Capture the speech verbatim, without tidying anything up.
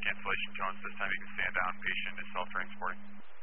cancellation cones. This time you can stand down. Patient is self-transporting.